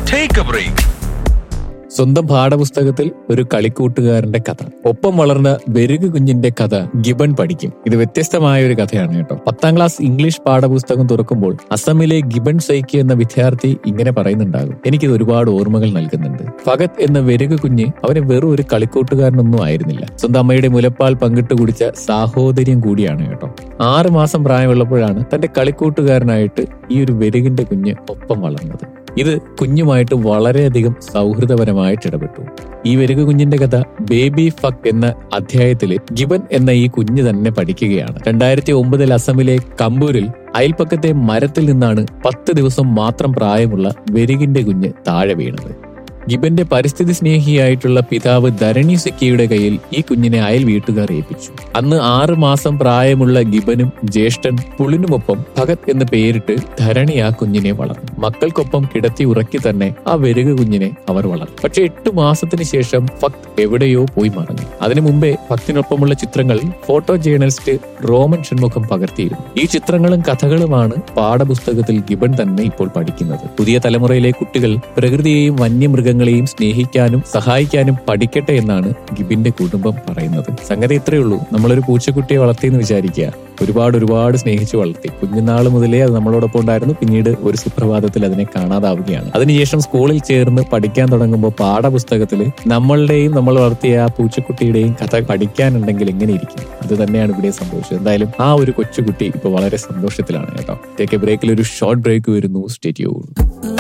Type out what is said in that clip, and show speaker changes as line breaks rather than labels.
Take a break.
സ്വന്തം പാഠപുസ്തകത്തിൽ ഒരു കളിക്കൂട്ടുകാരന്റെ കഥ, ഒപ്പം വളർന്ന വെരുക് കുഞ്ഞിന്റെ കഥ ഗിബൺ പഠിക്കും. ഇത് വ്യത്യസ്തമായ ഒരു കഥയാണ് കേട്ടോ. 10ാം ക്ലാസ് ഇംഗ്ലീഷ് പാഠപുസ്തകം തുറക്കുമ്പോൾ അസമിലെ ഗിബൺ സൈക്കി എന്ന വിദ്യാർത്ഥി ഇങ്ങനെ പറയുന്നുണ്ടാകും. എനിക്കിത് ഒരുപാട് ഓർമ്മകൾ നൽകുന്നുണ്ട്. ഫഗത് എന്ന വെരുക് കുഞ്ഞ് അവന് വെറും ഒരു കളിക്കൂട്ടുകാരനൊന്നും ആയിരുന്നില്ല. സ്വന്തം അമ്മയുടെ മുലപ്പാൽ പങ്കിട്ട് കുടിച്ച സാഹോദര്യം കൂടിയാണ് കേട്ടോ. 6 മാസം പ്രായമുള്ളപ്പോഴാണ് തന്റെ കളിക്കൂട്ടുകാരനായിട്ട് ഈ ഒരു വെരുകിന്റെ കുഞ്ഞ് ഒപ്പം വളർന്നത്. ഇത് കുഞ്ഞുമായിട്ട് വളരെയധികം സൗഹൃദപരമായിട്ട് ഇടപെട്ടു. ഈ വെരുക് കുഞ്ഞിന്റെ കഥ ബേബി ഫക്ക് എന്ന അധ്യായത്തില് ഗിബൺ എന്ന ഈ കുഞ്ഞ് തന്നെ പഠിക്കുകയാണ്. 2009 അസമിലെ കമ്പൂരിൽ അയൽപ്പക്കത്തെ മരത്തിൽ നിന്നാണ് 10 ദിവസം മാത്രം പ്രായമുള്ള വെരുകിന്റെ കുഞ്ഞ് താഴെ വീണത്. ഗിബന്റെ പരിസ്ഥിതി സ്നേഹിയായിട്ടുള്ള പിതാവ് ധരണി സിക്കിയുടെ കയ്യിൽ ഈ കുഞ്ഞിനെ അയൽ വീട്ടുകാർ ഏൽപ്പിച്ചു. അന്ന് 6 മാസം പ്രായമുള്ള ഗിബനും ജ്യേഷ്ഠൻ പുളിനുമൊപ്പം ഭഗത് എന്ന് പേരിട്ട് ധരണി ആ കുഞ്ഞിനെ വളർന്നു. മക്കൾക്കൊപ്പം കിടത്തി ഉറക്കി തന്നെ ആ വെരുക് കുഞ്ഞിനെ അവർ വളർന്നു. പക്ഷെ 8 മാസത്തിന് ശേഷം ഫക്ത് എവിടെയോ പോയി മറഞ്ഞു. അതിനു മുമ്പേ ഫക്തിനൊപ്പമുള്ള ചിത്രങ്ങൾ ഫോട്ടോ ജേർണലിസ്റ്റ് റോമൻ ഷൺമുഖം പകർത്തിയിരുന്നു. ഈ ചിത്രങ്ങളും കഥകളുമാണ് പാഠപുസ്തകത്തിൽ ഗിബൺ തന്നെ ഇപ്പോൾ പഠിക്കുന്നത്. പുതിയ തലമുറയിലെ കുട്ടികൾ പ്രകൃതിയെയും വന്യമൃഗങ്ങളെയും സ്നേഹിക്കാനും സഹായിക്കാനും പഠിക്കട്ടെ എന്നാണ് ഗിബിന്റെ കുടുംബം പറയുന്നത്. സംഗതി ഇത്രയേ ഉള്ളൂ. നമ്മളൊരു പൂച്ചക്കുട്ടിയെ വളർത്തിയെന്ന് വിചാരിക്കുക. ഒരുപാട് സ്നേഹിച്ചു വളർത്തി. കുഞ്ഞുനാൾ മുതലേ അത് നമ്മളോടൊപ്പം ഉണ്ടായിരുന്നു. പിന്നീട് ഒരു സുപ്രഭാതത്തിൽ അതിനെ കാണാതാവുകയാണ്. അതിനുശേഷം സ്കൂളിൽ ചേർന്ന് പഠിക്കാൻ തുടങ്ങുമ്പോൾ പാഠപുസ്തകത്തിൽ നമ്മളുടെയും നമ്മൾ വളർത്തിയ ആ പൂച്ചക്കുട്ടിയുടെയും കഥ പഠിക്കാനുണ്ടെങ്കിൽ എങ്ങനെ ഇരിക്കും? അത് തന്നെയാണ് ഇവിടെ സംഭവിച്ചത്. എന്തായാലും ആ ഒരു കൊച്ചുകുട്ടി ഇപ്പൊ വളരെ സന്തോഷത്തിലാണ് കേട്ടോ. ടേക്ക് എ ബ്രേക്കിൽ ഒരു ഷോർട്ട് ബ്രേക്ക് വരുന്നു. Stay tuned.